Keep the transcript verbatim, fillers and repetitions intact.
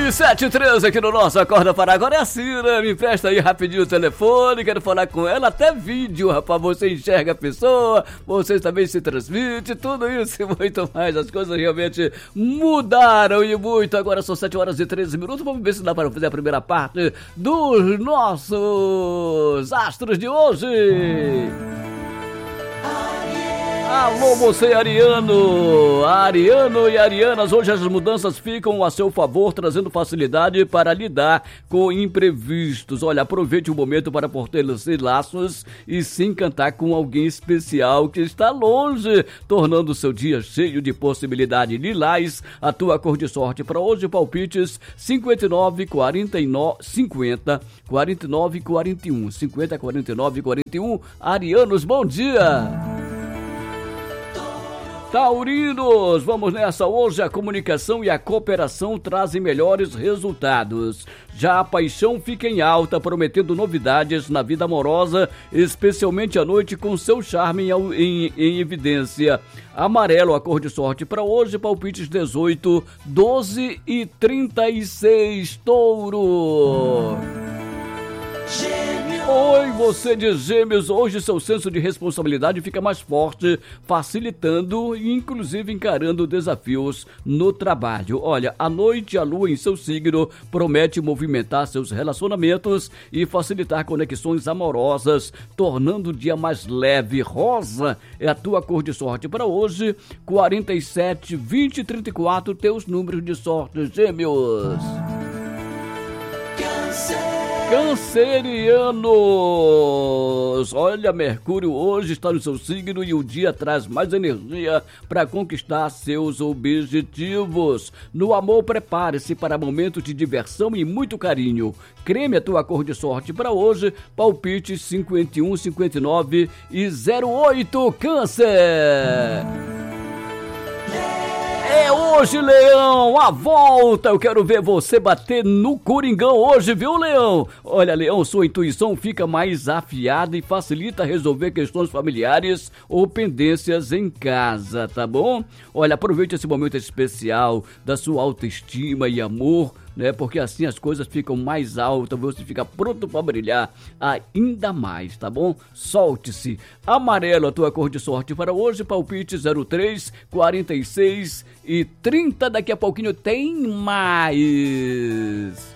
e sete e treze aqui no nosso Acorda para Agora. É a Cira, me empresta aí rapidinho o telefone, quero falar com ela, até vídeo, rapaz, você enxerga a pessoa, você também se transmite, tudo isso e muito mais. As coisas realmente mudaram e muito. Agora são sete horas e treze minutos, vamos ver se dá para fazer a primeira parte dos nossos astros de hoje. Alô, você ariano, ariano e arianas, hoje as mudanças ficam a seu favor, trazendo facilidade para lidar com imprevistos. Olha, aproveite o momento para fortalecer laços e se encantar com alguém especial que está longe, tornando o seu dia cheio de possibilidade. Lilás, a tua cor de sorte para hoje, palpites cinquenta e nove, quarenta e nove, cinquenta, quarenta e nove, quarenta e um, cinquenta, quarenta e nove, quarenta e um, arianos, bom dia! Taurinos, vamos nessa. Hoje a comunicação e a cooperação trazem melhores resultados. Já a paixão fica em alta, prometendo novidades na vida amorosa, especialmente à noite com seu charme em, em, em evidência. Amarelo, a cor de sorte para hoje, palpites dezoito, doze e trinta e seis, touro. Oi, você de Gêmeos, hoje seu senso de responsabilidade fica mais forte, facilitando e inclusive encarando desafios no trabalho. Olha, à noite a lua em seu signo promete movimentar seus relacionamentos e facilitar conexões amorosas, tornando o dia mais leve. Rosa é a tua cor de sorte para hoje, quarenta e sete, vinte e trinta e quatro, teus números de sorte, Gêmeos. Cancerianos, olha, Mercúrio hoje está no seu signo e o dia traz mais energia para conquistar seus objetivos. No amor, prepare-se para momentos de diversão e muito carinho. Creme, a tua cor de sorte para hoje, palpite cinquenta e um, cinquenta e nove e zero oito, Câncer. É hoje, Leão, a volta, eu quero ver você bater no Coringão hoje, viu, Leão? Olha, Leão, sua intuição fica mais afiada e facilita resolver questões familiares ou pendências em casa, tá bom? Olha, aproveite esse momento especial da sua autoestima e amor, né? Porque assim as coisas ficam mais altas, você fica pronto para brilhar ainda mais, tá bom? Solte-se. Amarelo, a tua cor de sorte para hoje, palpite zero três, quarenta e seis e trinta, daqui a pouquinho tem mais.